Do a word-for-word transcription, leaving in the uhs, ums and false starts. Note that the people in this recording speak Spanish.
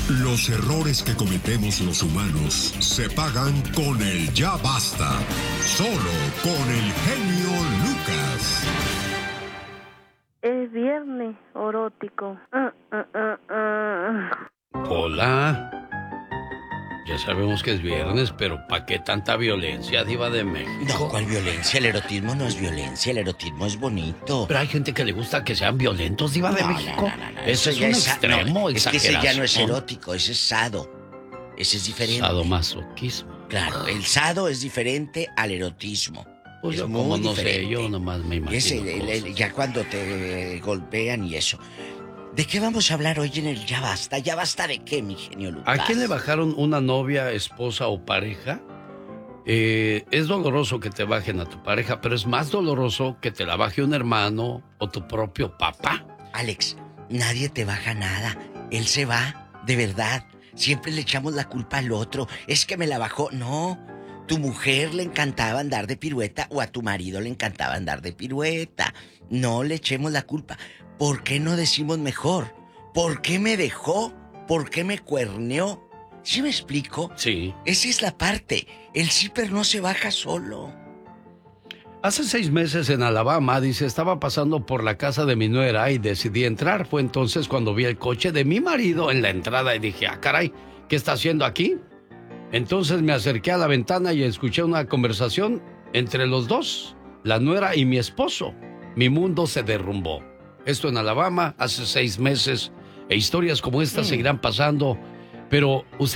Los errores que cometemos los humanos se pagan con el ya basta. Solo con el genio Lucas. Es viernes erótico. Uh, uh, uh, uh. Hola. Ya sabemos que es viernes, pero ¿para qué tanta violencia, Diva de México? No, ¿cuál violencia? El erotismo no es violencia, el erotismo es bonito. Pero hay gente que le gusta que sean violentos, Diva de no, México. No, no, no, no. Eso, Eso es un es, extremo, no, es que ese ya no es exageración. erótico, ese es sado. Ese es diferente. Sadomasoquismo. Claro, el sado es diferente al erotismo. Pues es yo muy como no diferente. sé, yo nomás me imagino. Ese, el, el, ya cuando te golpean y eso. ¿De qué vamos a hablar hoy en el Ya Basta? ¿Ya basta de qué, mi genio Lucas? ¿A quién le bajaron una novia, esposa o pareja? Eh, es doloroso que te bajen a tu pareja, pero es más doloroso que te la baje un hermano o tu propio papá. Alex, nadie te baja nada. Él se va, de verdad. Siempre le echamos la culpa al otro. Es que me la bajó. No, tu mujer le encantaba andar de pirueta o a tu marido le encantaba andar de pirueta. No le echemos la culpa. ¿Por qué no decimos mejor? ¿Por qué me dejó? ¿Por qué me cuerneó? ¿Sí me explico? Sí. Esa es la parte. El zipper no se baja solo. Hace seis meses en Alabama, dice, estaba pasando por la casa de mi nuera y decidí entrar. Fue entonces cuando vi el coche de mi marido en la entrada y dije, ah, caray, ¿qué está haciendo aquí? Entonces me acerqué a la ventana y escuché una conversación entre los dos, la nuera y mi esposo. Mi mundo se derrumbó. Esto en Alabama hace seis meses, e historias como esta mm. seguirán pasando, pero usted